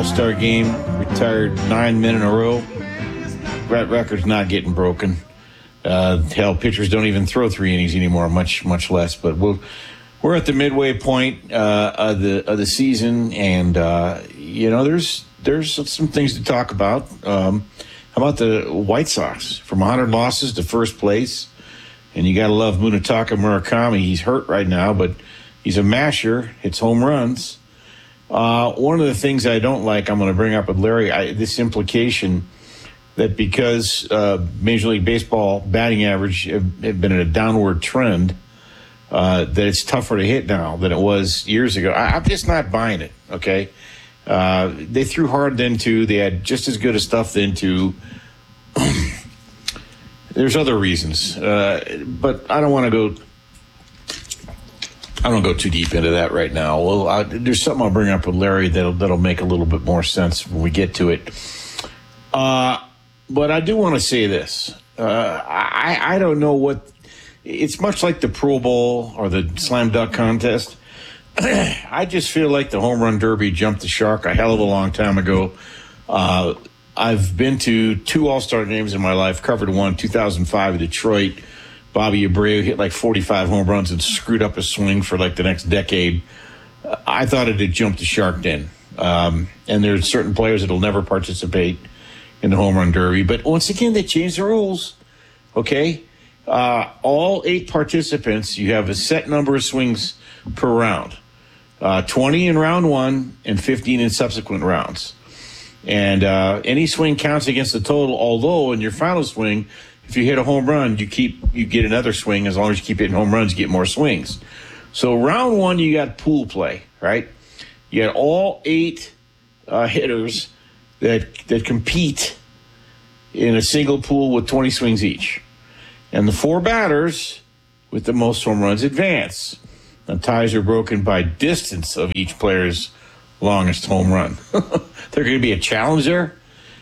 All-Star game, retired 9 men in a row. That record's not getting broken. Hell, pitchers don't even throw 3 innings anymore, much less. But we're at the midway point of the season, and there's some things to talk about. How about the White Sox from 100 losses to first place? And you got to love Munetaka Murakami. He's hurt right now, but he's a masher. Hits home runs. One of the things I don't like, I'm going to bring up with Larry, this implication that because Major League Baseball batting average have been in a downward trend, that it's tougher to hit now than it was years ago. I'm just not buying it, okay? They threw hard then, too. They had just as good a stuff then, too. There's other reasons, but I don't want to go too deep into that right now. Well, there's something I'll bring up with Larry that'll make a little bit more sense when we get to it. But I do want to say this. I don't know what – it's much like the Pro Bowl or the Slam Dunk Contest. I just feel like the Home Run Derby jumped the shark a hell of a long time ago. I've been to 2 All-Star games in my life, covered one, 2005 in Detroit. Bobby Abreu hit like 45 home runs and screwed up his swing for like the next decade. I thought it had jumped the shark then. And there's certain players that will never participate in the Home Run Derby. But once again, they changed the rules, okay? All 8 participants, you have a set number of swings per round. 20 in round 1 and 15 in subsequent rounds. And any swing counts against the total, although in your final swing, if you hit a home run, you get another swing. As long as you keep hitting home runs, you get more swings. So round 1, you got pool play, right? You got all 8 hitters that compete in a single pool with 20 swings each. And the 4 batters with the most home runs advance. And ties are broken by distance of each player's longest home run. There going to be a challenge there.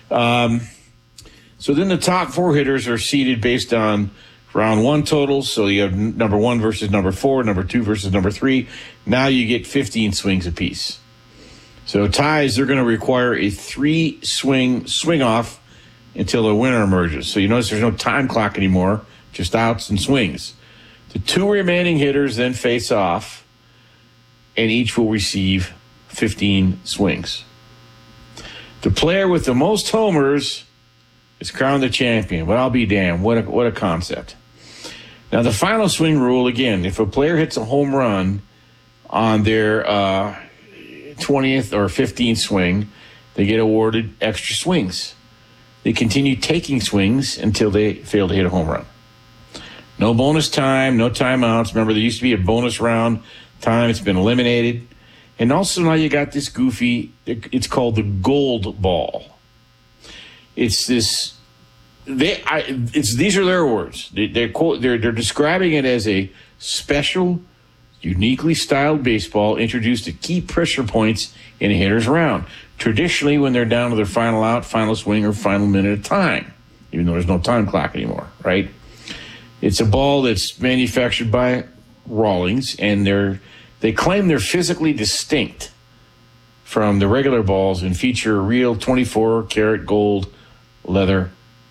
So then the top 4 hitters are seeded based on round 1 totals. So you have number 1 versus number 4, number 2 versus number 3. Now you get 15 swings apiece. So ties, they're going to require a 3-swing swing-off until a winner emerges. So you notice there's no time clock anymore, just outs and swings. The 2 remaining hitters then face off, and each will receive 15 swings. The player with the most homers is crowned the champion. But I'll be damned. What a concept. Now, the final swing rule, again, if a player hits a home run on their 20th or 15th swing, they get awarded extra swings. They continue taking swings until they fail to hit a home run. No bonus time, no timeouts. Remember, there used to be a bonus round time. It's been eliminated. And also now you got this goofy, it's called the gold ball. It's this, these are their words. They're describing it as a special, uniquely styled baseball introduced at key pressure points in a hitter's round. Traditionally, when they're down to their final out, final swing, or final minute of time, even though there's no time clock anymore, right? It's a ball that's manufactured by Rawlings, and they claim they're physically distinct from the regular balls and feature real 24-karat gold leather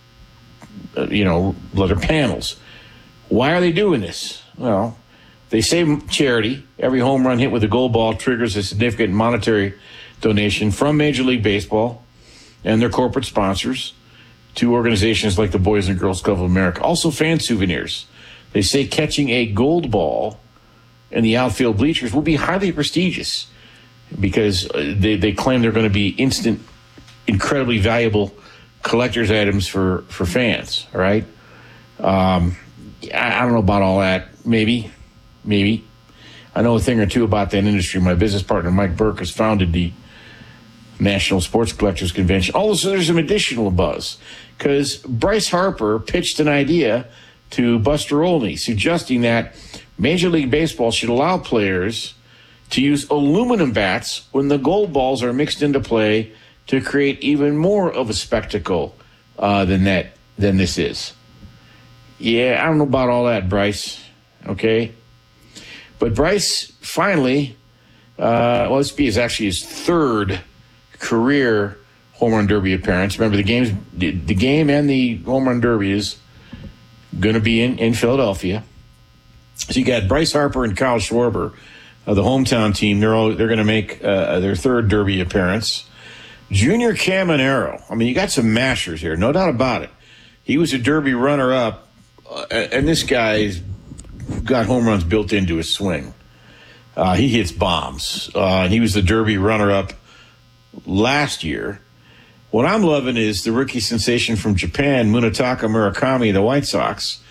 panels. Why are they doing this? Well, they say charity. Every home run hit with a gold ball triggers a significant monetary donation from Major League Baseball and their corporate sponsors to organizations like the Boys and Girls Club of America. Also fan souvenirs. They say catching a gold ball in the outfield bleachers will be highly prestigious because they claim they're going to be instant, incredibly valuable collector's items for fans, all right? I don't know about all that. Maybe. I know a thing or two about that industry. My business partner, Mike Burke, has founded the National Sports Collectors Convention. Also, there's some additional buzz because Bryce Harper pitched an idea to Buster Olney, suggesting that Major League Baseball should allow players to use aluminum bats when the gold balls are mixed into play to create even more of a spectacle than this is. Yeah, I don't know about all that, Bryce. Okay? But Bryce finally, this is actually his third career home run derby appearance. Remember, the game and the home run derby is going to be in Philadelphia. So you got Bryce Harper and Kyle Schwarber, the hometown team. They're going to make their third derby appearance. Junior Caminero. I mean, you got some mashers here, no doubt about it. He was a derby runner-up, and this guy's got home runs built into his swing. He hits bombs. He was the derby runner-up last year. What I'm loving is the rookie sensation from Japan, Munetaka Murakami, the White Sox.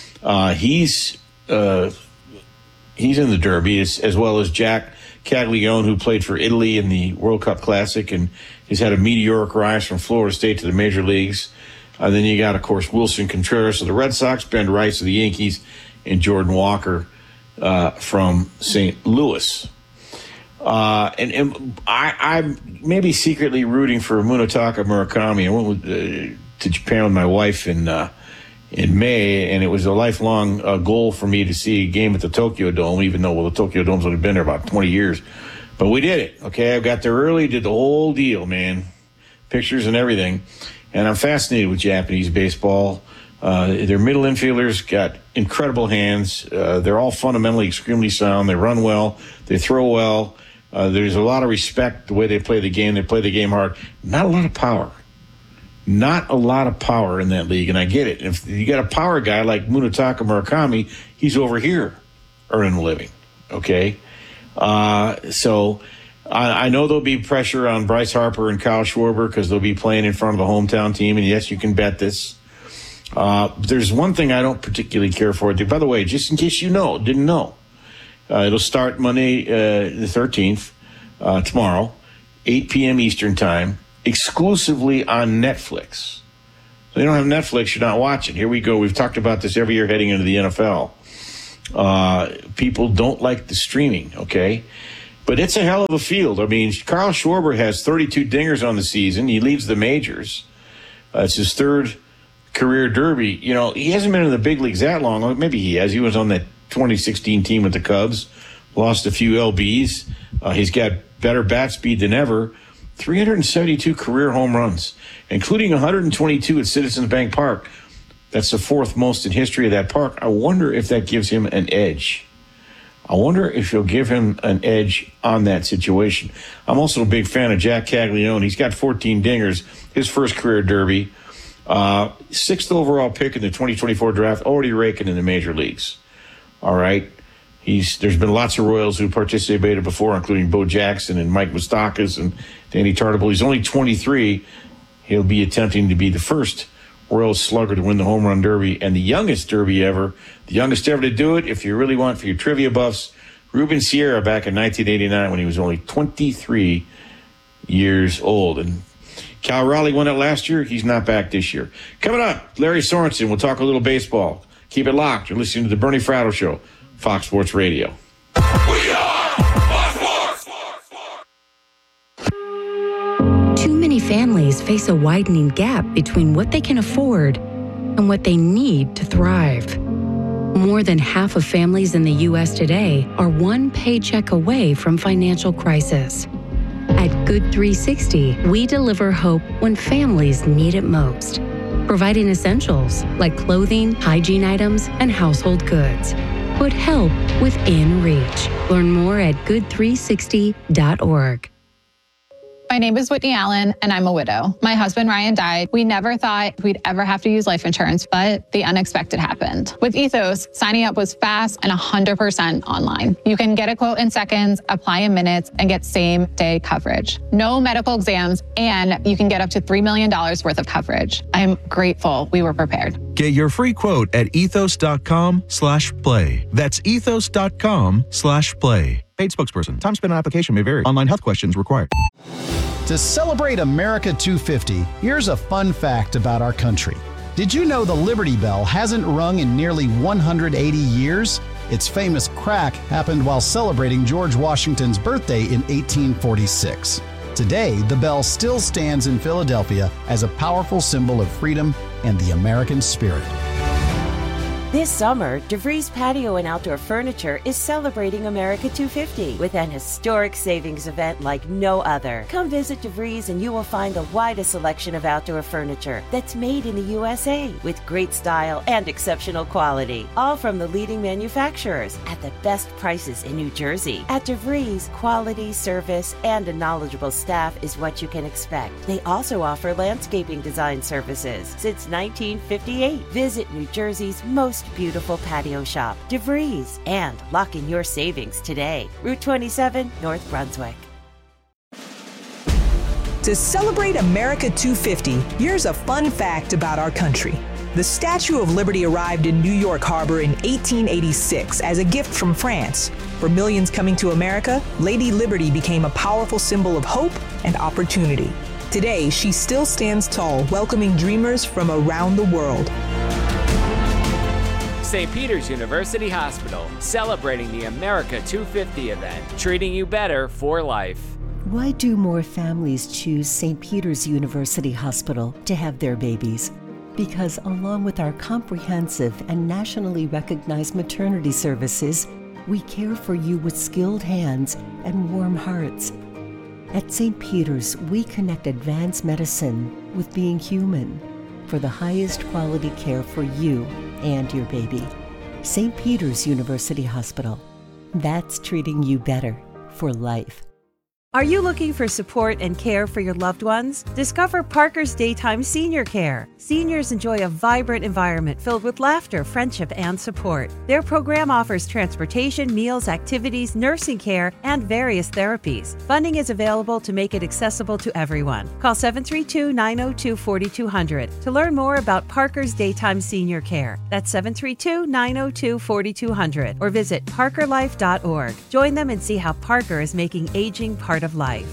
He's in the derby, as well as Jack Caglione, who played for Italy in the World Cup Classic, and he's had a meteoric rise from Florida State to the major leagues. Then you got, of course, Wilson Contreras of the Red Sox, Ben Rice of the Yankees, and Jordan Walker from St. Louis. And I'm maybe secretly rooting for Munetaka Murakami. I went to Japan with my wife in May, and it was a lifelong goal for me to see a game at the Tokyo Dome, even though, the Tokyo Dome's only been there about 20 years. But we did it, okay? I got there early, did the whole deal, man. Pictures and everything. And I'm fascinated with Japanese baseball. Their middle infielders got incredible hands. They're all fundamentally extremely sound. They run well. They throw well. There's a lot of respect the way they play the game. They play the game hard. Not a lot of power. Not a lot of power in that league, and I get it. If you got a power guy like Munetaka Murakami, he's over here earning a living, okay? So I know there'll be pressure on Bryce Harper and Kyle Schwarber because they'll be playing in front of the hometown team, and yes, you can bet this. There's one thing I don't particularly care for. By the way, just in case you didn't know, it'll start Monday the 13th, tomorrow, 8 p.m. Eastern Time, exclusively on Netflix. So you don't have Netflix, you're not watching. Here we go. We've talked about this every year heading into the NFL. People don't like the streaming, okay? But it's a hell of a field. I mean, Kyle Schwarber has 32 dingers on the season. He leads the majors. It's his third career derby. You know, he hasn't been in the big leagues that long. Maybe he has. He was on that 2016 team with the Cubs, lost a few LBs. He's got better bat speed than ever. 372 career home runs, including 122 at Citizens Bank Park. That's the fourth most in history of that park. I wonder if that gives him an edge. I wonder if he'll give him an edge on that situation. I'm also a big fan of Jack Caglione. He's got 14 dingers, his first career derby. Sixth overall pick in the 2024 draft, already raking in the major leagues. All right. There's been lots of Royals who participated before, including Bo Jackson and Mike Moustakas and Danny Tartabull. He's only 23. He'll be attempting to be the first Royals slugger to win the home run derby and the youngest derby ever. The youngest ever to do it, if you really want for your trivia buffs, Ruben Sierra back in 1989 when he was only 23 years old. And Cal Raleigh won it last year. He's not back this year. Coming up, Larry Sorensen. We'll talk a little baseball. Keep it locked. You're listening to the Bernie Fratto Show, Fox Sports Radio. We are Fox Sports. Too many families face a widening gap between what they can afford and what they need to thrive. More than half of families in the U.S. today are one paycheck away from financial crisis. At Good 360, we deliver hope when families need it most, providing essentials like clothing, hygiene items, and household goods. Put help within reach. Learn more at good360.org. My name is Whitney Allen, and I'm a widow. My husband, Ryan, died. We never thought we'd ever have to use life insurance, but the unexpected happened. With Ethos, signing up was fast and 100% online. You can get a quote in seconds, apply in minutes, and get same-day coverage. No medical exams, and you can get up to $3 million worth of coverage. I'm grateful we were prepared. Get your free quote at ethos.com/play. That's ethos.com/play. Paid spokesperson. Time spent on application may vary. Online health questions required. To celebrate America 250, here's a fun fact about our country. Did you know the Liberty Bell hasn't rung in nearly 180 years? Its famous crack happened while celebrating George Washington's birthday in 1846. Today, the bell still stands in Philadelphia as a powerful symbol of freedom and the American spirit. This summer, DeVries Patio and Outdoor Furniture is celebrating America 250 with an historic savings event like no other. Come visit DeVries and you will find the widest selection of outdoor furniture that's made in the USA with great style and exceptional quality. All from the leading manufacturers at the best prices in New Jersey. At DeVries, quality, service, and a knowledgeable staff is what you can expect. They also offer landscaping design services since 1958. Visit New Jersey's most beautiful patio shop, DeVries, and lock in your savings today. Route 27, North Brunswick. To celebrate America 250, here's a fun fact about our country. The Statue of Liberty arrived in New York Harbor in 1886 as a gift from France. For millions coming to America, Lady Liberty became a powerful symbol of hope and opportunity. Today, she still stands tall, welcoming dreamers from around the world. St. Peter's University Hospital, celebrating the America 250 event, treating you better for life. Why do more families choose St. Peter's University Hospital to have their babies? Because along with our comprehensive and nationally recognized maternity services, we care for you with skilled hands and warm hearts. At St. Peter's, we connect advanced medicine with being human for the highest quality care for you and your baby. St. Peter's University Hospital. That's treating you better for life. Are you looking for support and care for your loved ones? Discover Parker's Daytime Senior Care. Seniors enjoy a vibrant environment filled with laughter, friendship, and support. Their program offers transportation, meals, activities, nursing care, and various therapies. Funding is available to make it accessible to everyone. Call 732-902-4200 to learn more about Parker's Daytime Senior Care. That's 732-902-4200 or visit parkerlife.org. Join them and see how Parker is making aging part of life.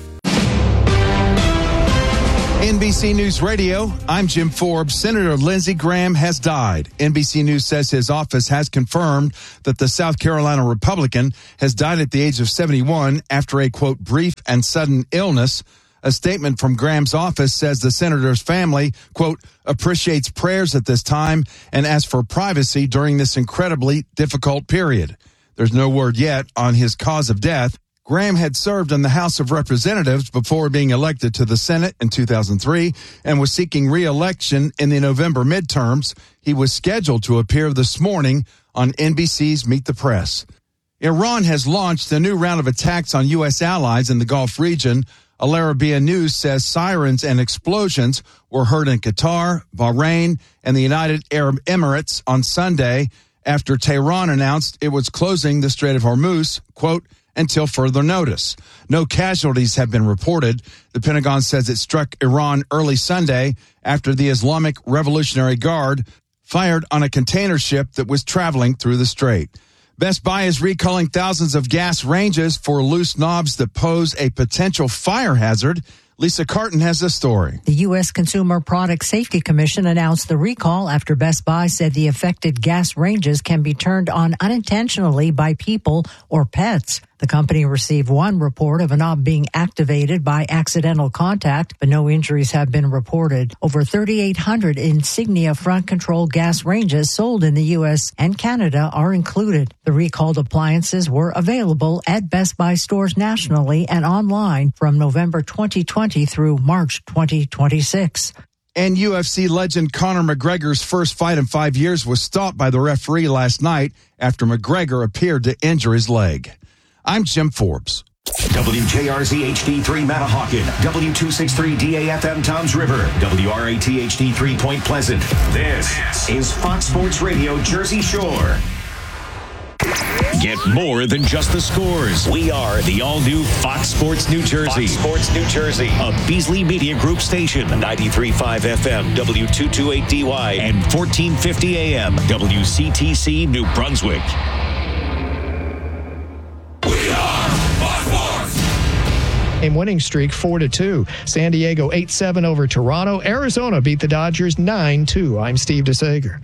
NBC News Radio, I'm Jim Forbes. Senator Lindsey Graham has died. NBC News says his office has confirmed that the South Carolina Republican has died at the age of 71 after a, quote, brief and sudden illness. A statement from Graham's office says the senator's family, quote, appreciates prayers at this time and asks for privacy during this incredibly difficult period. There's no word yet on his cause of death. Graham had served in the House of Representatives before being elected to the Senate in 2003 and was seeking re-election in the November midterms. He was scheduled to appear this morning on NBC's Meet the Press. Iran has launched a new round of attacks on U.S. allies in the Gulf region. Al Arabiya News says sirens and explosions were heard in Qatar, Bahrain, and the United Arab Emirates on Sunday after Tehran announced it was closing the Strait of Hormuz, quote, until further notice. No casualties have been reported. The Pentagon says it struck Iran early Sunday after the Islamic Revolutionary Guard fired on a container ship that was traveling through the strait. Best Buy is recalling thousands of gas ranges for loose knobs that pose a potential fire hazard. Lisa Carton has the story. The U.S. Consumer Product Safety Commission announced the recall after Best Buy said the affected gas ranges can be turned on unintentionally by people or pets. The company received one report of a knob being activated by accidental contact, but no injuries have been reported. Over 3,800 Insignia front control gas ranges sold in the U.S. and Canada are included. The recalled appliances were available at Best Buy stores nationally and online from November 2020 through March 2026. And UFC legend Conor McGregor's first fight in 5 years was stopped by the referee last night after McGregor appeared to injure his leg. I'm Jim Forbes. WJRZ HD3 Manahawkin, W263 DAFM Toms River, WRAT HD3 Point Pleasant. This is Fox Sports Radio Jersey Shore. Get more than just the scores. We are the all-new Fox Sports New Jersey. Fox Sports New Jersey, a Beasley Media Group station, 93.5 FM, W228DY, and 1450 AM, WCTC New Brunswick. Game winning streak 4-2. San Diego 8-7 over Toronto. Arizona beat the Dodgers 9-2. I'm Steve DeSager.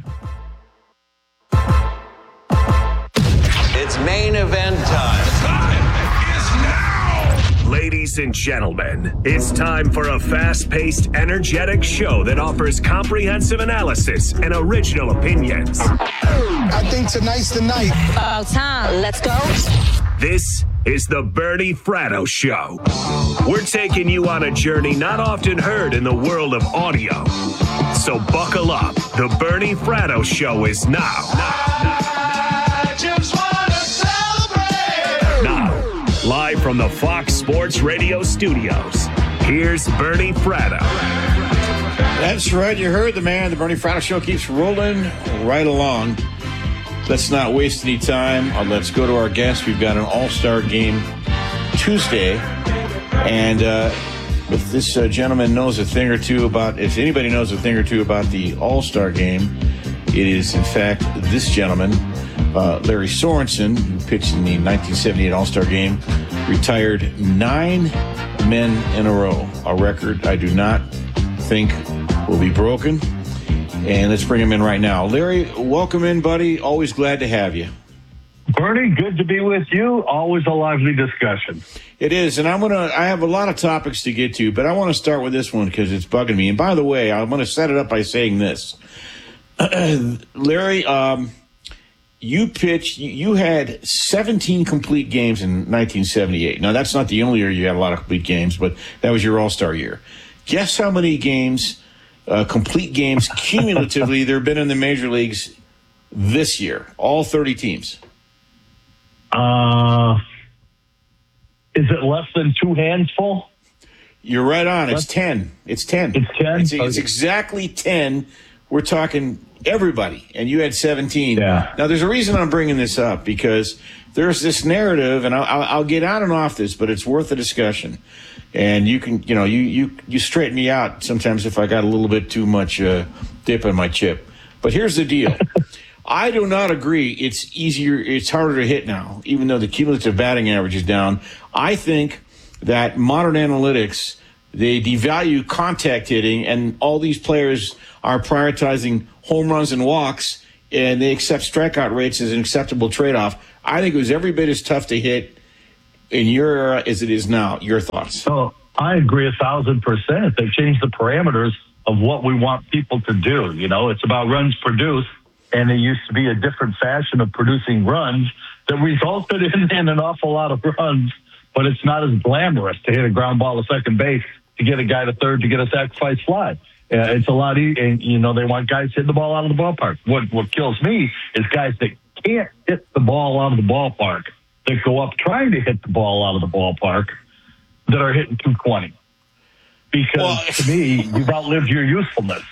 It's main event time. Time is now. Ladies and gentlemen, it's time for a fast-paced, energetic show that offers comprehensive analysis and original opinions. I think tonight's the night. About time. Let's go. This is the Bernie Fratto Show. We're taking you on a journey not often heard in the world of audio. So buckle up. The Bernie Fratto Show is now. I just want to celebrate. Now, live from the Fox Sports Radio studios, here's Bernie Fratto. That's right. You heard the man. The Bernie Fratto Show keeps rolling right along. Let's not waste any time. Let's go to our guest. We've got an all-star game Tuesday. And if this gentleman knows a thing or two about, if anybody knows a thing or two about the all-star game, it is, in fact, this gentleman, Larry Sorensen, who pitched in the 1978 all-star game, retired 9 men in a row. A record I do not think will be broken. And let's bring him in right now. Larry, welcome in, buddy. Always glad to have you. Bernie, good to be with you. Always a lively discussion. It is, and I have a lot of topics to get to, but I want to start with this one because it's bugging me. And by the way, I'm going to set it up by saying this. Larry, you pitched, you had 17 complete games in 1978. Now, that's not the only year you had a lot of complete games, but that was your all-star year. Guess how many games, complete games, cumulatively there have been in the major leagues this year? All 30 teams. Is it less than 2 hands full? You're right on. It's 10. It's 10. It's 10? It's exactly 10. We're talking everybody, and you had 17. Yeah. Now, there's a reason I'm bringing this up, because there's this narrative, and I'll get on and off this, but it's worth a discussion. And you can, you straighten me out sometimes if I got a little bit too much dip in my chip. But here's the deal. I do not agree it's harder to hit now, even though the cumulative batting average is down. I think that modern analytics, they devalue contact hitting, and all these players are prioritizing home runs and walks, and they accept strikeout rates as an acceptable trade-off. I think it was every bit as tough to hit in your era as it is now. Your thoughts? Oh, I agree 1,000%. They've changed the parameters of what we want people to do. It's about runs produced, and it used to be a different fashion of producing runs that resulted in an awful lot of runs, but it's not as glamorous to hit a ground ball to second base, to get a guy to third, to get a sacrifice fly. It's a lot easier, and, they want guys hitting the ball out of the ballpark. What kills me is guys that can't hit the ball out of the ballpark, that go up trying to hit the ball out of the ballpark, that are hitting 220. Because, to me, you've outlived your usefulness.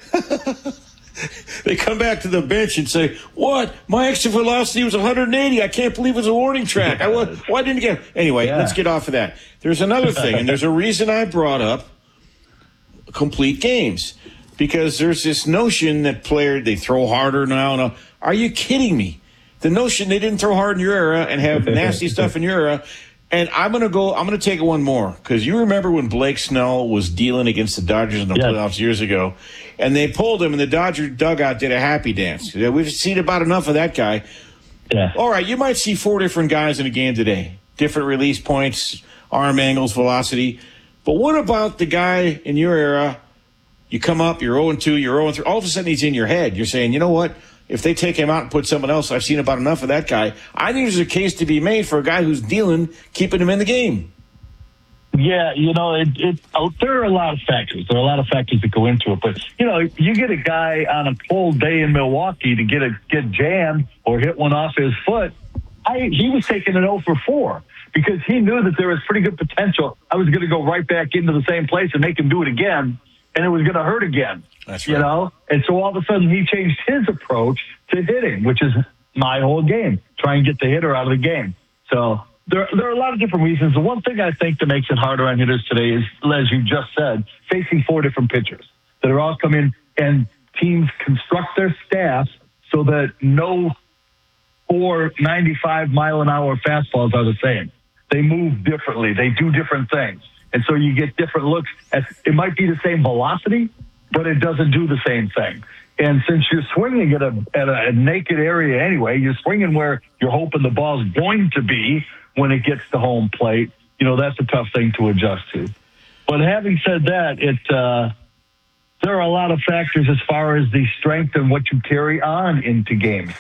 They come back to the bench and say, "What? My exit velocity was 180. I can't believe it was a warning track. Why didn't you get?" Anyway, Let's get off of that. There's another thing, and there's a reason I brought up complete games, because there's this notion that they throw harder now. No, are you kidding me? The notion they didn't throw hard in your era and have nasty stuff in your era. And I'm going to take it one more, because you remember when Blake Snell was dealing against the Dodgers in the playoffs years ago, and they pulled him, and the Dodger dugout did a happy dance. We've seen about enough of that guy. Yeah. All right, you might see 4 different guys in a game today. Different release points, arm angles, velocity. But what about the guy in your era? You come up, you're 0-2, you're 0-3. All of a sudden he's in your head. You're saying, you know what? If they take him out and put someone else, I've seen about enough of that guy. I think there's a case to be made for a guy who's dealing, keeping him in the game. Yeah, there are a lot of factors. There are a lot of factors that go into it. But, you get a guy on a cold day in Milwaukee to get jammed or hit one off his foot. He was taking an 0 for 4 because he knew that there was pretty good potential. I was going to go right back into the same place and make him do it again, and it was going to hurt again. That's right. And so all of a sudden he changed his approach to hitting, which is my whole game, try and get the hitter out of the game. So there are a lot of different reasons. The one thing I think that makes it harder on hitters today is, as you just said, facing 4 different pitchers that are all coming, and teams construct their staffs so that no 4 95-mile-an-hour fastballs are the same. They move differently. They do different things. And so you get different looks. It might be the same velocity, but it doesn't do the same thing. And since you're swinging at a naked area anyway, you're swinging where you're hoping the ball's going to be when it gets to home plate. that's a tough thing to adjust to. But having said that, there are a lot of factors as far as the strength and what you carry on into games.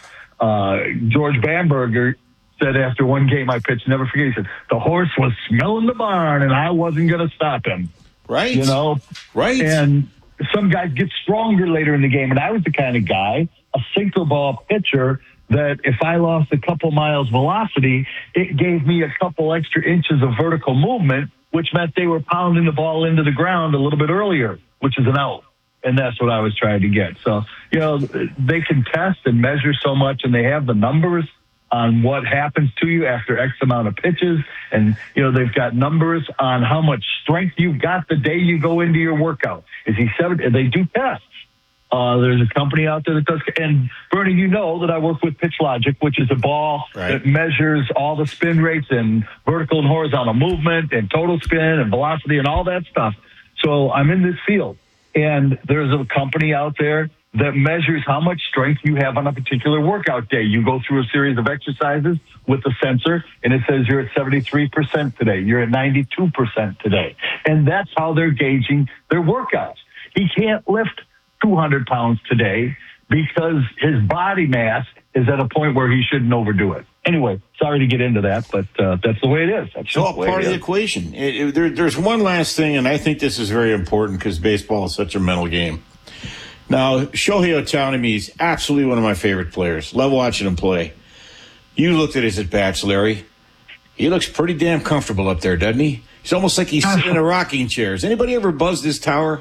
George Bamberger said after one game I pitched, never forget, he said, the horse was smelling the barn and I wasn't going to stop him. Right. Right. And some guys get stronger later in the game. And I was the kind of guy, a sinker ball pitcher, that if I lost a couple miles velocity, it gave me a couple extra inches of vertical movement, which meant they were pounding the ball into the ground a little bit earlier, which is an out. And that's what I was trying to get. So, they can test and measure so much, and they have the numbers on what happens to you after X amount of pitches. And, they've got numbers on how much strength you've got the day you go into your workout. Is he 70? They do tests. There's a company out there that does. And, Bernie, you know that I work with Pitch Logic, which is a ball that measures all the spin rates and vertical and horizontal movement and total spin and velocity and all that stuff. So I'm in this field. And there's a company out there that measures how much strength you have on a particular workout day. You go through a series of exercises with the sensor, and it says you're at 73% today. You're at 92% today. And that's how they're gauging their workouts. He can't lift 200 pounds today because his body mass is at a point where he shouldn't overdo it. Anyway, sorry to get into that, but that's the way it is. That's it's all part of the equation. There's one last thing, and I think this is very important because baseball is such a mental game. Now, Shohei Ohtani is absolutely one of my favorite players. Love watching him play. You looked at his at-bats, Larry. He looks pretty damn comfortable up there, doesn't he? It's almost like he's sitting in a rocking chair. Has anybody ever buzzed his tower?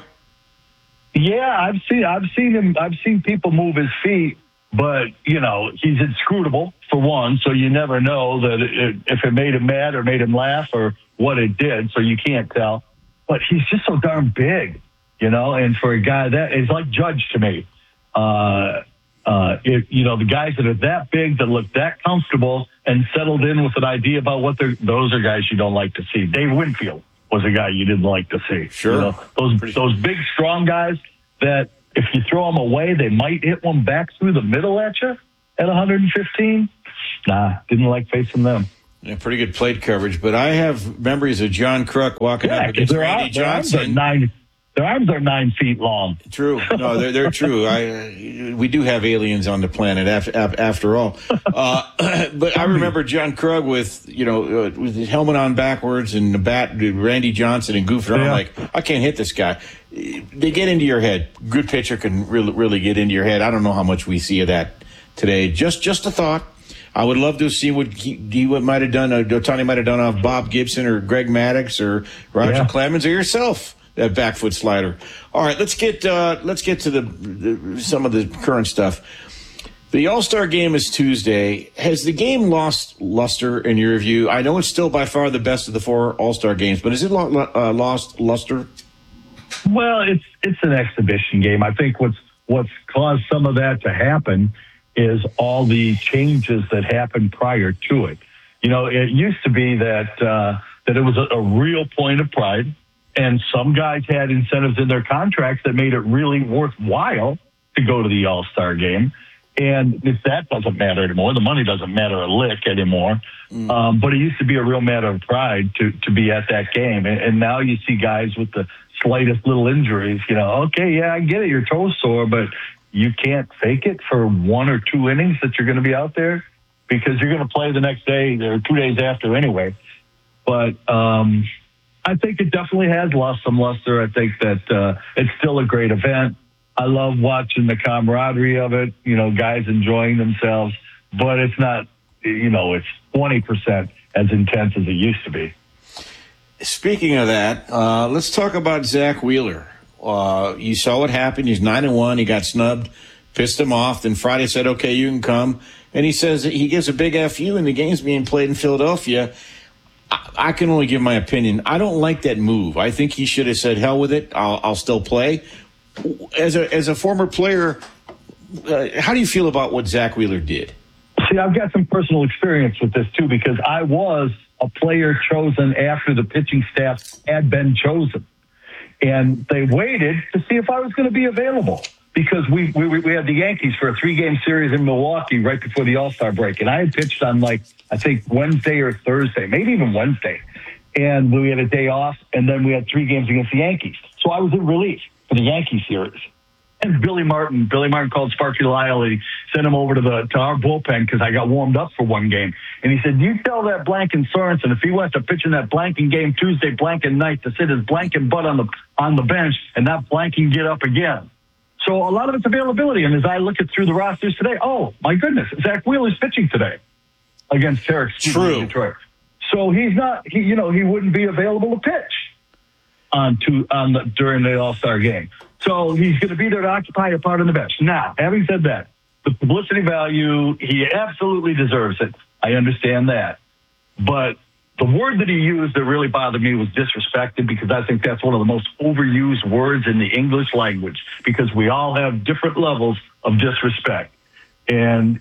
Yeah, I've seen him. I've seen people move his feet, but he's inscrutable for one, so you never know that if it made him mad or made him laugh or what it did, so you can't tell. But he's just so darn big, and for a guy that is like Judge to me. The guys that are that big, that look that comfortable and settled in with an idea about those are guys you don't like to see. Dave Winfield was a guy you didn't like to see. Sure. Those big, strong guys that if you throw them away, they might hit one back through the middle at you at 115. Nah, didn't like facing them. Yeah, pretty good plate coverage, but I have memories of John Kruk walking up against Randy Johnson. Their arms are 9 feet long. True. No, they're true. We do have aliens on the planet after all. But I remember John Krug with his helmet on backwards and the bat, Randy Johnson and goofing around. I'm like, I can't hit this guy. They get into your head. Good pitcher can really get into your head. I don't know how much we see of that today. Just a thought. I would love to see what he might have done. Ohtani might have done off Bob Gibson or Greg Maddux or Roger Clemens or yourself. That back foot slider. All right, let's get to some of the current stuff. The All-Star game is Tuesday. Has the game lost luster in your view? I know it's still by far the best of the 4 All-Star games, but has it lost luster? Well, it's an exhibition game. I think what's caused some of that to happen is all the changes that happened prior to it. It used to be that it was a real point of pride. And some guys had incentives in their contracts that made it really worthwhile to go to the All-Star game. And if that doesn't matter anymore, the money doesn't matter a lick anymore. But it used to be a real matter of pride to be at that game. And now you see guys with the slightest little injuries, okay, yeah, I get it, your toe's sore, but you can't fake it for 1 or 2 innings that you're going to be out there because you're going to play the next day or 2 days after anyway. But, I think it definitely has lost some luster. I think that it's still a great event. I love watching the camaraderie of it, guys enjoying themselves, but it's not, it's 20% as intense as it used to be. Speaking of that, let's talk about Zach Wheeler. You saw what happened. He's 9-1. He got snubbed, pissed him off. Then Friday said, okay, you can come. And he says he gives a big F.U. and the game's being played in Philadelphia. I can only give my opinion. I don't like that move. I think he should have said, hell with it. I'll still play. As a former player, how do you feel about what Zach Wheeler did? See, I've got some personal experience with this, too, because I was a player chosen after the pitching staff had been chosen. And they waited to see if I was going to be available because we had the Yankees for a 3-game series in Milwaukee right before the All-Star break. And I had pitched on, I think Wednesday or Thursday, maybe even Wednesday. and we had a day off, and then we had 3 games against the Yankees. So I was in relief for the Yankee series. And Billy Martin called Sparky Lyle. He sent him over to our bullpen because I got warmed up for one game. And he said, you tell that Blanken Sorensen if he wants to pitch in that Blanken game Tuesday, Blanken night, to sit his Blanken butt on the bench and not Blanken get up again. So a lot of it's availability. And as I look through the rosters today, oh, my goodness, Zach Wheeler's pitching today against Tarek Stevens in Detroit. So he's not, he wouldn't be available to pitch during the All-Star game. So he's going to be there to occupy a part on the bench. Now, having said that, the publicity value, he absolutely deserves it. I understand that. But the word that he used that really bothered me was disrespected, because I think that's one of the most overused words in the English language, because we all have different levels of disrespect. And,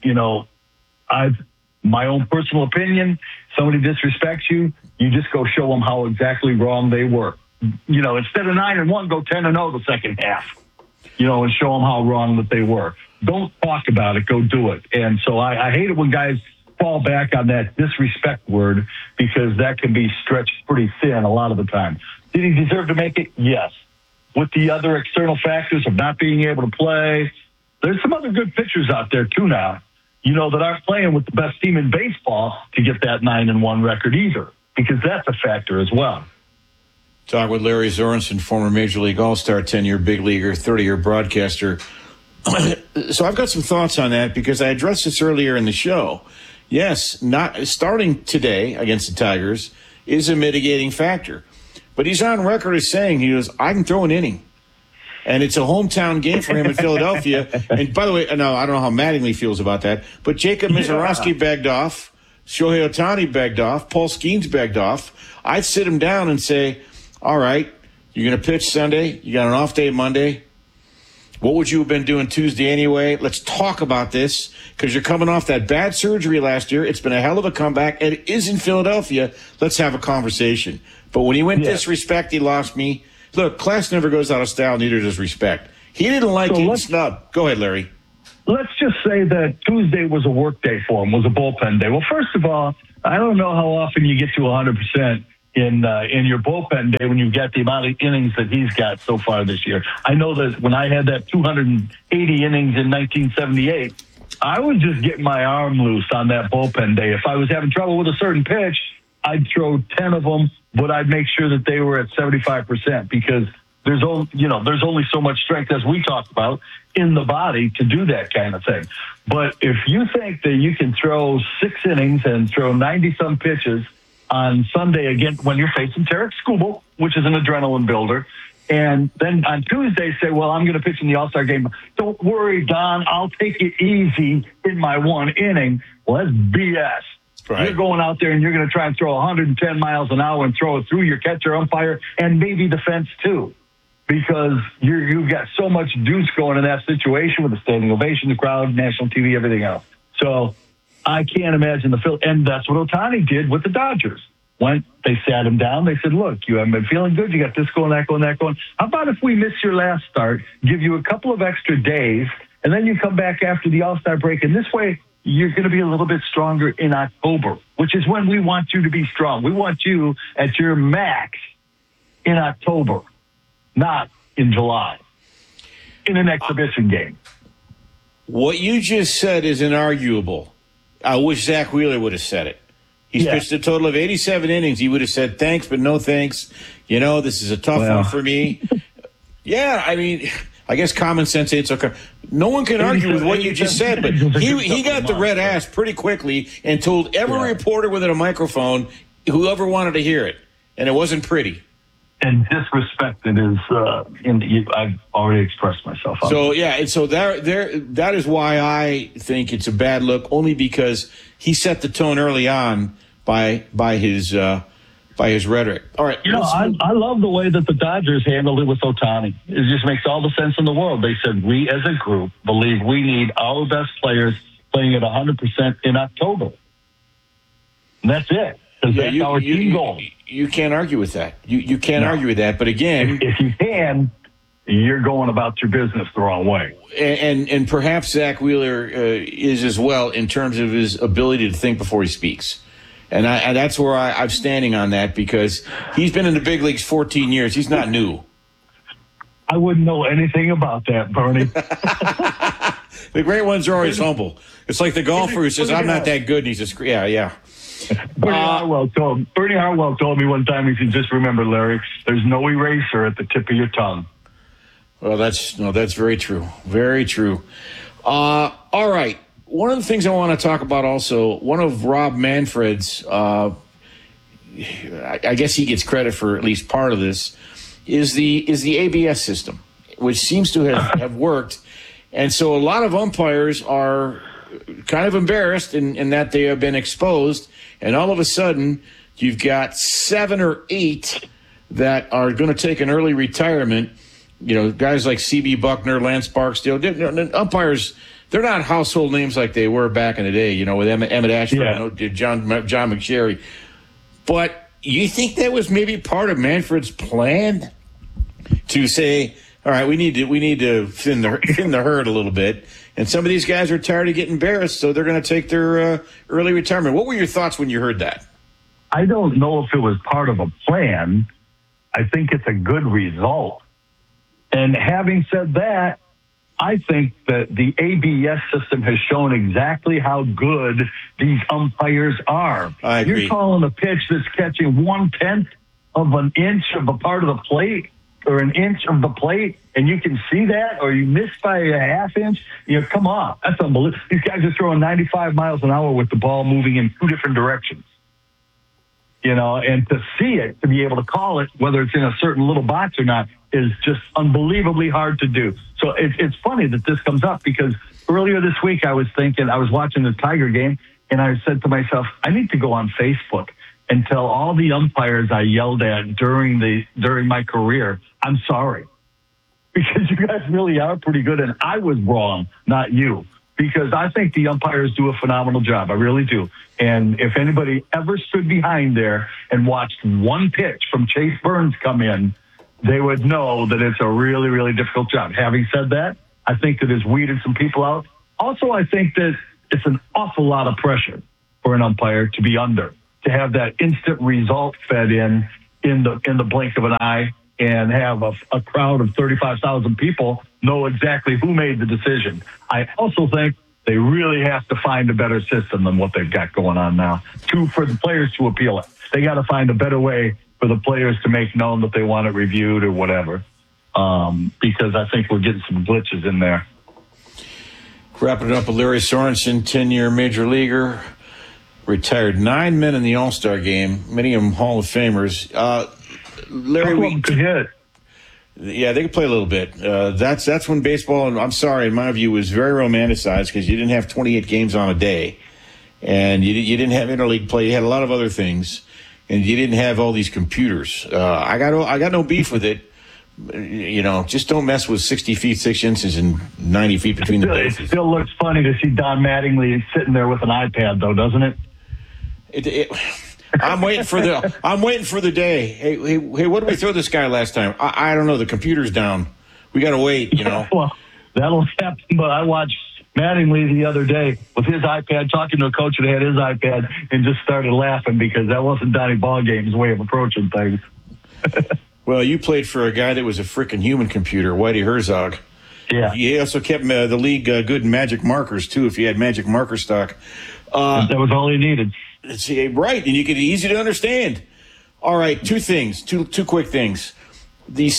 my own personal opinion, somebody disrespects you, you just go show them how exactly wrong they were. Instead of 9-1, go 10-0 the second half, and show them how wrong that they were. Don't talk about it, go do it. And so I hate it when guys fall back on that disrespect word, because that can be stretched pretty thin a lot of the time. Did he deserve to make it? Yes. With the other external factors of not being able to play, there's some other good pitchers out there too now, that aren't playing with the best team in baseball to get that 9-1 record either, because that's a factor as well. Talk with Larry Sorensen, former Major League All-Star, 10-year big leaguer, 30-year broadcaster. So I've got some thoughts on that, because I addressed this earlier in the show. Yes, not starting today against the Tigers is a mitigating factor. But he's on record as saying, I can throw an inning. And it's a hometown game for him in Philadelphia. And by the way, no, I don't know how Mattingly feels about that, but Jacob Mizorowski begged off, Shohei Ohtani begged off, Paul Skeens begged off. I'd sit him down and say, all right, you're going to pitch Sunday. You got an off day Monday. What would you have been doing Tuesday anyway? Let's talk about this, because you're coming off that bad surgery last year. It's been a hell of a comeback, and it is in Philadelphia. Let's have a conversation. But when he went disrespect, he lost me. Look, class never goes out of style, neither does respect. He didn't like getting snubbed. Go ahead, Larry. Let's just say that Tuesday was a work day for him, was a bullpen day. Well, first of all, I don't know how often you get to 100% in your bullpen day when you've got the amount of innings that he's got so far this year. I know that when I had that 280 innings in 1978, I was just getting my arm loose on that bullpen day. If I was having trouble with a certain pitch, I'd throw 10 of them, but I'd make sure that they were at 75%, because there's only so much strength, as we talked about, in the body to do that kind of thing. But if you think that you can throw 6 innings and throw 90-some pitches on Sunday again when you're facing Tarek Skubal, which is an adrenaline builder, and then on Tuesday say, well, I'm going to pitch in the All-Star game. Don't worry, Don, I'll take it easy in my one inning. Well, that's BS. Right. You're going out there and you're going to try and throw 110 miles an hour and throw it through your catcher, umpire, and maybe the fence too, because you've got so much juice going in that situation with the standing ovation, the crowd, national TV, everything else. So I can't imagine and that's what Ohtani did with the Dodgers. They sat him down. They said, look, you haven't been feeling good. You got this going, that going, that going. How about if we miss your last start, give you a couple of extra days, and then you come back after the All-Star break, and this way you're going to be a little bit stronger in October, which is when we want you to be strong. We want you at your max in October, not in July, in an exhibition game. What you just said is inarguable. I wish Zach Wheeler would have said it. He's pitched a total of 87 innings. He would have said thanks, but no thanks. This is a tough one for me. Yeah, I mean, I guess common sense ain't so. No one can argue with what you just said, but he got the red ass pretty quickly and told every reporter with a microphone, whoever wanted to hear it, and it wasn't pretty. And disrespected is, I've already expressed myself. So and so that is why I think it's a bad look, only because he set the tone early on by his rhetoric. All right, I love the way that the Dodgers handled it with Ohtani. It just makes all the sense in the world. They said, we as a group believe we need our best players playing at 100% in October. And that's it. Because that's our team goal. You can't argue with that. You can't argue with that. But again, if you can, you're going about your business the wrong way. And perhaps Zach Wheeler is as well in terms of his ability to think before he speaks. And that's where I'm standing on that, because he's been in the big leagues 14 years. He's not new. I wouldn't know anything about that, Bernie. The great ones are always humble. It's like the golfer who says, I'm not that good, and he's just, yeah. Bernie Harwell told me one time, he said, just remember, Larry, there's no eraser at the tip of your tongue. Well, that's very true. Very true. All right. One of the things I want to talk about also, one of Rob Manfred's, I guess he gets credit for at least part of this, is the ABS system, which seems to have worked. And so a lot of umpires are kind of embarrassed in that they have been exposed, and all of a sudden you've got 7 or 8 that are going to take an early retirement. You know, guys like C.B. Buckner, Lance Barksdale, umpires, they're not household names like they were back in the day, you know, with Emmett Ashford, John McSherry. But you think that was maybe part of Manfred's plan to say, all right, we need to thin the herd a little bit, and some of these guys are tired of getting embarrassed, so they're going to take their early retirement. What were your thoughts when you heard that? I don't know if it was part of a plan. I think it's a good result. And having said that, I think that the ABS system has shown exactly how good these umpires are. I agree. You're calling a pitch that's catching 1/10 of an inch of a part of the plate, or an inch of the plate, and you can see that, or you miss by a half inch. You know, come on. That's unbelievable. These guys are throwing 95 miles an hour with the ball moving in 2 different directions. You know, and to see it, to be able to call it, whether it's in a certain little box or not, is just unbelievably hard to do. So it's funny that this comes up, because earlier this week I was watching the Tiger game, and I said to myself, I need to go on Facebook and tell all the umpires I yelled at during my career, I'm sorry. Because you guys really are pretty good, and I was wrong, not you. Because I think the umpires do a phenomenal job. I really do. And if anybody ever stood behind there and watched one pitch from Chase Burns come in, they would know that it's a really, really difficult job. Having said that, I think that it's weeded some people out. Also, I think that it's an awful lot of pressure for an umpire to be under, to have that instant result fed in the blink of an eye, and have a crowd of 35,000 people know exactly who made the decision. I also think they really have to find a better system than what they've got going on now for the players to appeal it. They got to find a better way for the players to make known that they want it reviewed or whatever, because I think we're getting some glitches in there. Wrapping it up with Larry Sorensen, 10-year major leaguer, retired 9 men in the All-Star game, many of them Hall of Famers. Larry, we could hit. Yeah, they could play a little bit. That's when baseball, and I'm sorry, in my view, was very romanticized, because you didn't have 28 games on a day, and you didn't have interleague play. You had a lot of other things, and you didn't have all these computers. I got no beef with it. You know, just don't mess with 60 feet 6 inches and 90 feet between the bases. It still looks funny to see Don Mattingly sitting there with an iPad, though, doesn't it? I'm waiting for the day. Hey, what did we throw this guy last time? I don't know. The computer's down. We got to wait, you know. Well, that'll happen, but I watched Mattingly the other day with his iPad, talking to a coach that had his iPad, and just started laughing, because that wasn't Donnie Ballgame's way of approaching things. Well, you played for a guy that was a freaking human computer, Whitey Herzog. Yeah. He also kept the league good in magic markers, too, if you had magic marker stock. That was all he needed. Right, and you could easy to understand. All right, two quick things. The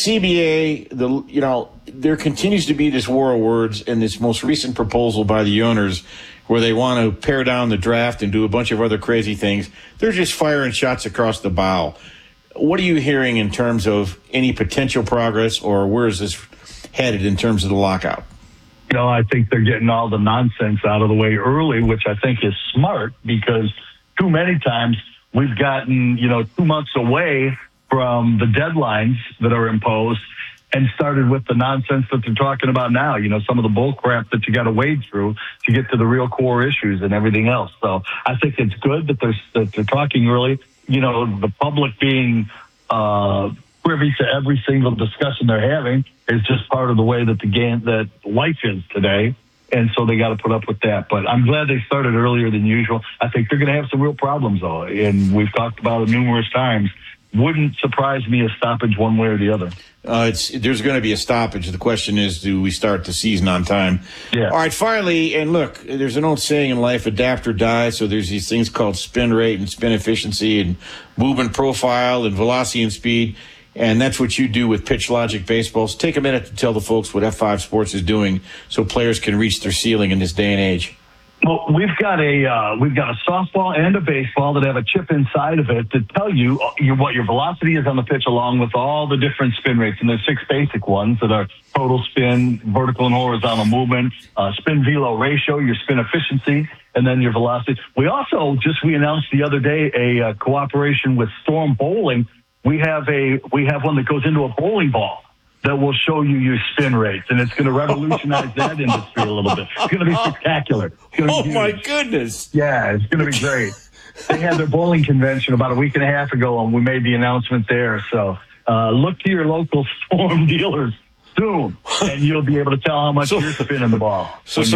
CBA, there continues to be this war of words, and this most recent proposal by the owners where they want to pare down the draft and do a bunch of other crazy things. They're just firing shots across the bow. What are you hearing in terms of any potential progress, or where is this headed in terms of the lockout? I think they're getting all the nonsense out of the way early, which I think is smart, because too many times we've gotten, 2 months away from the deadlines that are imposed and started with the nonsense that they're talking about now, some of the bull crap that you got to wade through to get to the real core issues and everything else. So I think it's good that they're talking early. The public being privy to every single discussion they're having is just part of the way that that life is today. And so they got to put up with that. But I'm glad they started earlier than usual. I think they're going to have some real problems, though. And we've talked about it numerous times. Wouldn't surprise me a stoppage one way or the other. There's going to be a stoppage. The question is, do we start the season on time? Yeah. All right, finally, and look, there's an old saying in life, adapt or die. So there's these things called spin rate and spin efficiency and movement profile and velocity and speed. And that's what you do with Pitch Logic Baseballs. Take a minute to tell the folks what F5 Sports is doing so players can reach their ceiling in this day and age. Well, we've got a softball and a baseball that have a chip inside of it to tell you what your velocity is on the pitch, along with all the different spin rates. And there's 6 basic ones that are total spin, vertical and horizontal movement, spin velo ratio, your spin efficiency, and then your velocity. We also we announced the other day a cooperation with Storm Bowling. We have one that goes into a bowling ball that will show you your spin rates, and it's going to revolutionize that industry a little bit. It's going to be spectacular. My goodness. Yeah, it's going to be great. They had their bowling convention about a week and a half ago, and we made the announcement there. So look to your local Storm dealers soon, and you'll be able to tell how much you're spinning the ball.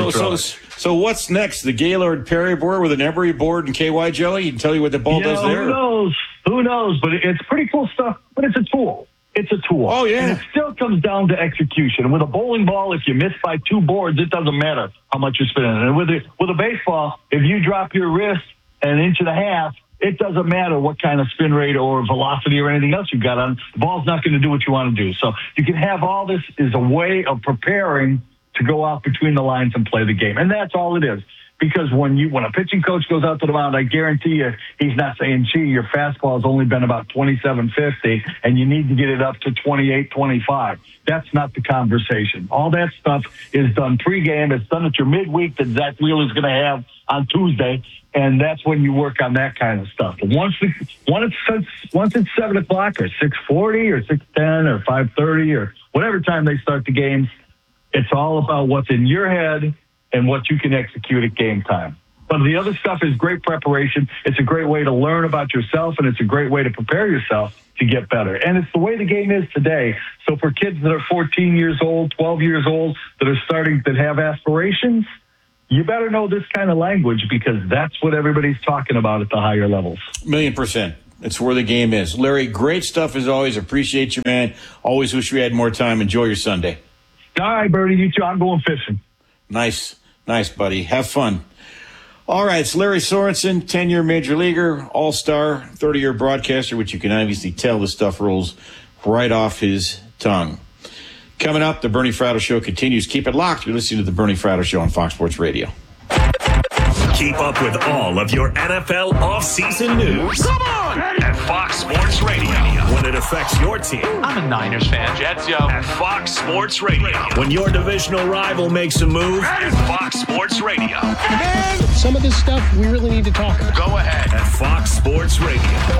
So what's next? The Gaylord Perry board with an Emery board and KY jelly? He can tell you what the ball does there? Who knows? But it's pretty cool stuff, but it's a tool. It's a tool. Oh, yeah. And it still comes down to execution. And with a bowling ball, if you miss by 2 boards, it doesn't matter how much you're spinning. And with a baseball, if you drop your wrist an inch and a half, it doesn't matter what kind of spin rate or velocity or anything else you've got on. The ball's not going to do what you want to do. So you can have all this as a way of preparing to go out between the lines and play the game. And that's all it is. Because when a pitching coach goes out to the mound, I guarantee you he's not saying, gee, your fastball has only been about 27.50 and you need to get it up to 28.25. That's not the conversation. All that stuff is done pregame. It's done at your midweek that Zach Wheeler is going to have on Tuesday, and that's when you work on that kind of stuff. And once it's 7 o'clock or 6:40 or 6:10 or 5:30 or whatever time they start the games, it's all about what's in your head and what you can execute at game time. But the other stuff is great preparation. It's a great way to learn about yourself, and it's a great way to prepare yourself to get better. And it's the way the game is today. So for kids that are 14 years old, 12 years old, that have aspirations, you better know this kind of language because that's what everybody's talking about at the higher levels. 1,000,000%. It's where the game is. Larry, great stuff as always. Appreciate you, man. Always wish we had more time. Enjoy your Sunday. All right, Bertie, you too. I'm going fishing. Nice, buddy. Have fun. All right, it's Larry Sorensen, 10-year major leaguer, all-star, 30-year broadcaster, which you can obviously tell the stuff rolls right off his tongue. Coming up, the Bernie Fratto Show continues. Keep it locked. You're listening to the Bernie Fratto Show on Fox Sports Radio. Keep up with all of your NFL offseason news. Come on! At Fox Sports Radio. When it affects your team. I'm a Niners fan. Jets, yo. At Fox Sports Radio. When your divisional rival makes a move. At Fox Sports Radio. Man, some of this stuff we really need to talk about. Go ahead. At Fox Sports Radio.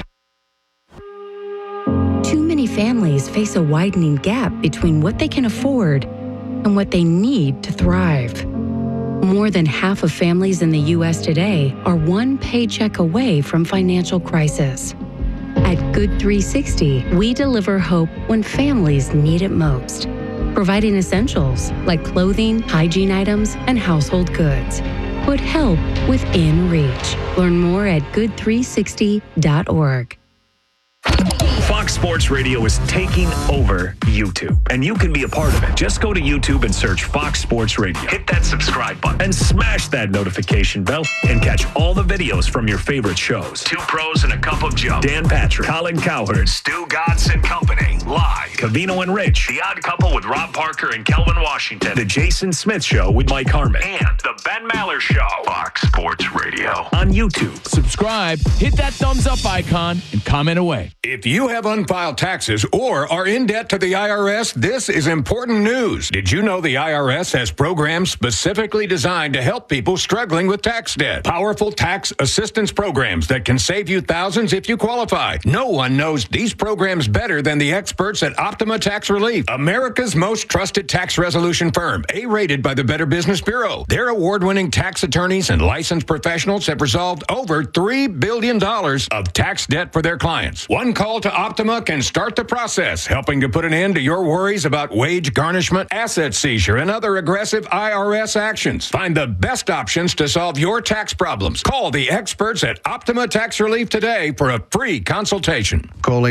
Too many families face a widening gap between what they can afford and what they need to thrive. More than half of families in the U.S. today are one paycheck away from financial crisis. At Good 360, we deliver hope when families need it most, providing essentials like clothing, hygiene items, and household goods. Put help within reach. Learn more at good360.org. Fox Sports Radio is taking over YouTube, and you can be a part of it. Just go to YouTube and search Fox Sports Radio. Hit that subscribe button and smash that notification bell and catch all the videos from your favorite shows. Two Pros and a Cup of Joe. Dan Patrick, Colin Cowherd, Stu Godson Company, live. Cavino and Rich, The Odd Couple with Rob Parker and Kelvin Washington. The Jason Smith Show with Mike Harmon. And The Ben Maller Show. Fox Sports Radio. On YouTube. Subscribe, hit that thumbs up icon, and comment away. If you have unfiled taxes or are in debt to the IRS, this is important news. Did you know the IRS has programs specifically designed to help people struggling with tax debt? Powerful tax assistance programs that can save you thousands if you qualify. No one knows these programs better than the experts at Optima Tax Relief, America's most trusted tax resolution firm, A-rated by the Better Business Bureau. Their award-winning tax attorneys and licensed professionals have resolved over $3 billion of tax debt for their clients. One call to Optima can start the process, helping to put an end to your worries about wage garnishment, asset seizure, and other aggressive IRS actions. Find the best options to solve your tax problems. Call the experts at Optima Tax Relief today for a free consultation. Call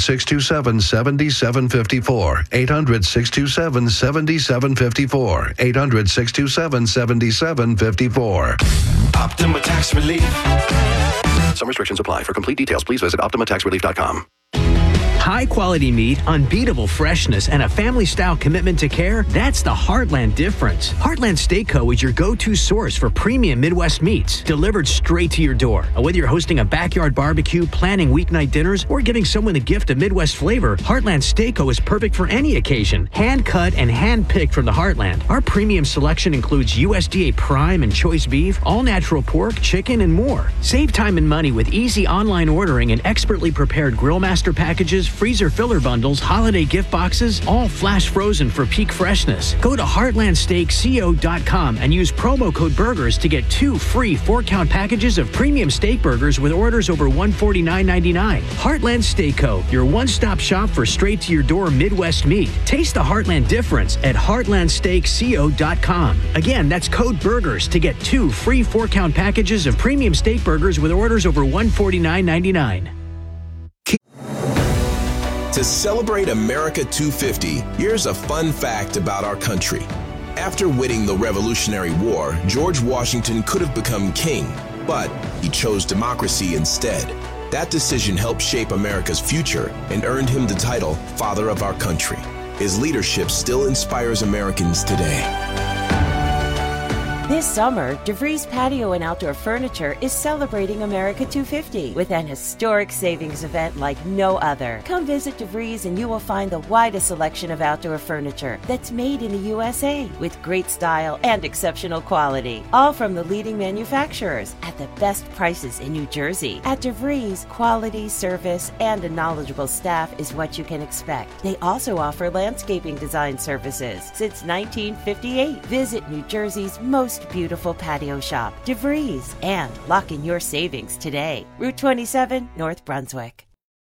800-627-7754. 800-627-7754. 800-627-7754. Optima Tax Relief. Some restrictions apply. For complete details, please visit OptimaTaxRelief.com. High quality meat, unbeatable freshness, and a family style commitment to care. That's the Heartland difference. Heartland Steak Co. is your go-to source for premium Midwest meats delivered straight to your door. Whether you're hosting a backyard barbecue, planning weeknight dinners, or giving someone the gift of Midwest flavor, Heartland Steak Co. is perfect for any occasion. Hand cut and hand picked from the Heartland. Our premium selection includes USDA prime and choice beef, all natural pork, chicken, and more. Save time and money with easy online ordering and expertly prepared Grillmaster packages, freezer filler bundles, holiday gift boxes, all flash frozen for peak freshness. Go to heartlandsteakco.com and use promo code BURGERS to get 2 free 4-count packages of premium steak burgers with orders over $149.99. Heartland Steak Co., your one-stop shop for straight-to-your-door Midwest meat. Taste the Heartland difference at heartlandsteakco.com. Again, that's code BURGERS to get 2 free 4-count packages of premium steak burgers with orders over $149.99. To celebrate America 250, here's a fun fact about our country. After winning the Revolutionary War, George Washington could have become king, but he chose democracy instead. That decision helped shape America's future and earned him the title Father of Our Country. His leadership still inspires Americans today. This summer, DeVries Patio and Outdoor Furniture is celebrating America 250 with an historic savings event like no other. Come visit DeVries and you will find the widest selection of outdoor furniture that's made in the USA with great style and exceptional quality. All from the leading manufacturers at the best prices in New Jersey. At DeVries, quality, service, and a knowledgeable staff is what you can expect. They also offer landscaping design services since 1958. Visit New Jersey's most beautiful patio shop, DeVries, and lock in your savings today. Route 27, North Brunswick.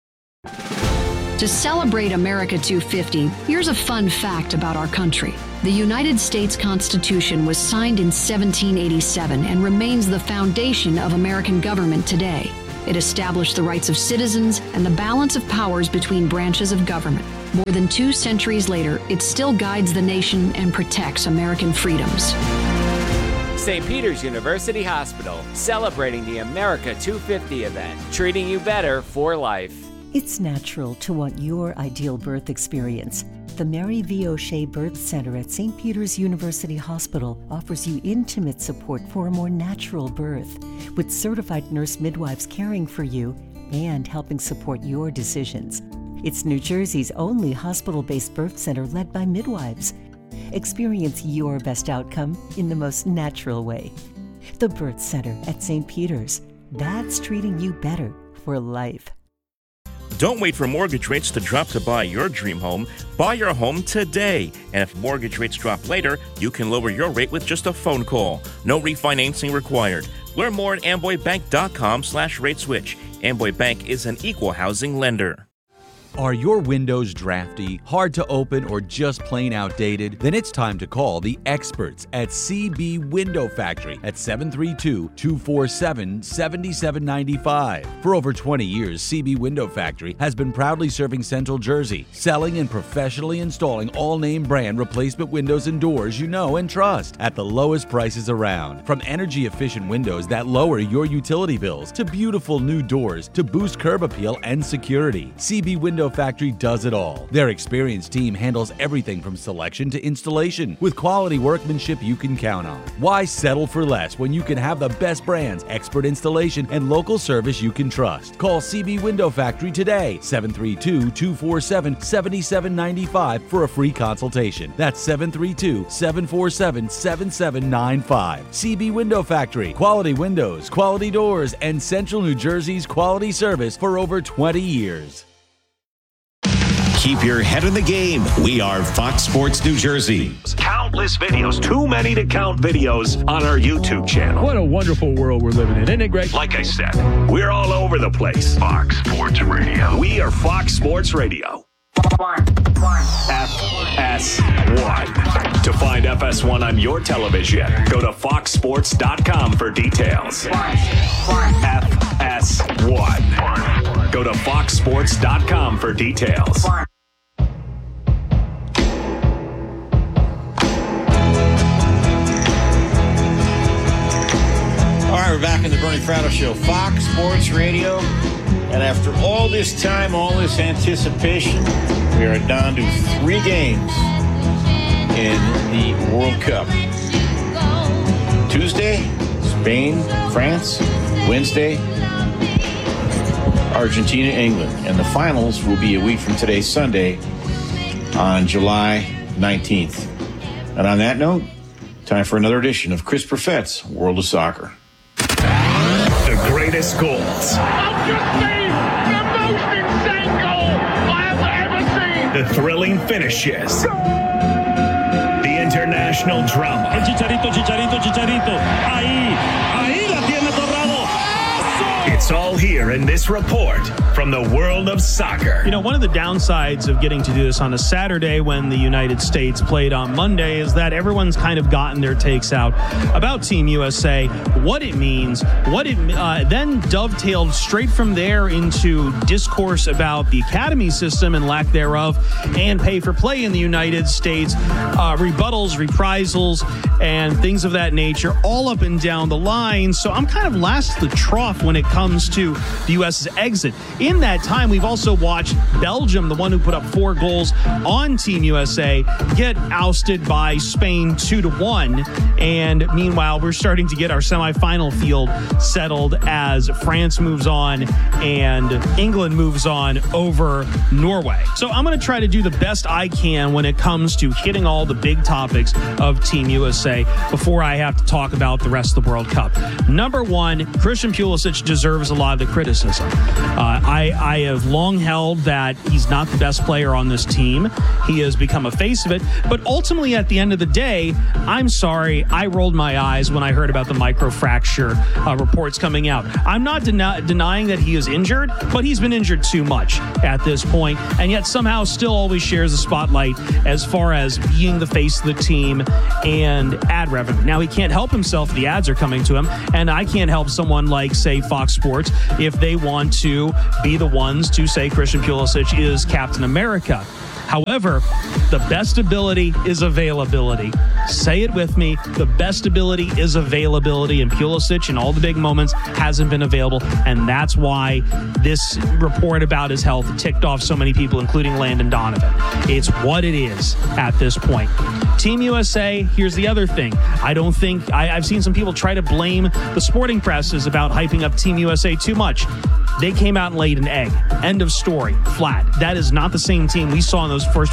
To celebrate America 250, here's a fun fact about our country. The United States Constitution was signed in 1787 and remains the foundation of American government today. It established the rights of citizens and the balance of powers between branches of government. More than 2 centuries later, it still guides the nation and protects American freedoms. St. Peter's University Hospital, celebrating the America 250 event, treating you better for life. It's natural to want your ideal birth experience. The Mary V. O'Shea Birth Center at St. Peter's University Hospital offers you intimate support for a more natural birth, with certified nurse midwives caring for you and helping support your decisions. It's New Jersey's only hospital-based birth center led by midwives. Experience your best outcome in the most natural way. The Birth Center at St. Peter's. That's treating you better for life. Don't wait for mortgage rates to drop to buy your dream home. Buy your home today. And if mortgage rates drop later, you can lower your rate with just a phone call. No refinancing required. Learn more at amboybank.com/rateswitch. Amboy Bank is an equal housing lender. Are your windows drafty, hard to open, or just plain outdated? Then it's time to call the experts at CB Window Factory at 732-247-7795. For over 20 years, CB Window Factory has been proudly serving Central Jersey, selling and professionally installing all-name brand replacement windows and doors you know and trust at the lowest prices around. From energy-efficient windows that lower your utility bills to beautiful new doors to boost curb appeal and security, CB Window Factory does it all. Their experienced team handles everything from selection to installation with quality workmanship you can count on. Why settle for less when you can have the best brands, expert installation, and local service you can trust? Call CB Window Factory today, 732-247-7795 for a free consultation. That's 732-747-7795. CB Window Factory. Quality windows, quality doors, and Central New Jersey's quality service for over 20 years. Keep your head in the game. We are Fox Sports New Jersey. Countless videos, too many to count videos on our YouTube channel. What a wonderful world we're living in, isn't it great? Like I said, we're all over the place. Fox Sports Radio. We are Fox Sports Radio. FS1. To find FS1 on your television, go to foxsports.com for details. FS1. Go to foxsports.com for details. All right, we're back in the Bernie Fratto Show, Fox Sports Radio. And after all this time, all this anticipation, we are down to 3 games in the World Cup. Tuesday, Spain, France. Wednesday, Argentina, England. And the finals will be a week from today, Sunday, on July 19th. And on that note, time for another edition of Chris Perfett's World of Soccer. The greatest goals. The thrilling finishes. The international drama. El Chicharito. Ahí la tiene Torrado. It's all here in this report from the world of soccer. You know, one of the downsides of getting to do this on a Saturday when the United States played on Monday is that everyone's kind of gotten their takes out about Team USA, what it means, then dovetailed straight from there into discourse about the academy system and lack thereof and pay for play in the United States, rebuttals, reprisals, and things of that nature all up and down the line. So I'm kind of last to the trough when it comes to the U.S.'s exit. In that time, we've also watched Belgium, the one who put up 4 goals on Team USA, get ousted by Spain 2-1. And meanwhile, we're starting to get our semifinal field settled as France moves on and England moves on over Norway. So I'm going to try to do the best I can when it comes to hitting all the big topics of Team USA before I have to talk about the rest of the World Cup. Number 1, Christian Pulisic deserves a lot of the criticism. I have long held that he's not the best player on this team. He has become a face of it. But ultimately, at the end of the day, I'm sorry, I rolled my eyes when I heard about the microfracture reports coming out. I'm not denying that he is injured, but he's been injured too much at this point, and yet somehow still always shares the spotlight as far as being the face of the team and ad revenue. Now, he can't help himself. The ads are coming to him, and I can't help someone like, say, Fox Sports if they want to be the ones to say Christian Pulisic is Captain America. However, the best ability is availability. Say it with me. The best ability is availability, and Pulisic in all the big moments hasn't been available, and that's why this report about his health ticked off so many people, including Landon Donovan. It's what it is at this point. Team USA, here's the other thing. I don't think I've seen some people try to blame the sporting presses about hyping up Team USA too much. They came out and laid an egg. End of story. Flat. That is not the same team we saw in those first